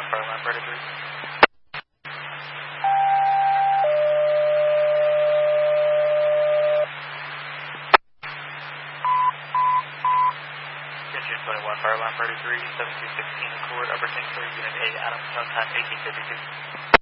Fireline 33. June 21, Fireline 33, 7216 Accord, Upper Kingsbury, Unit 8, Adams, time 1852.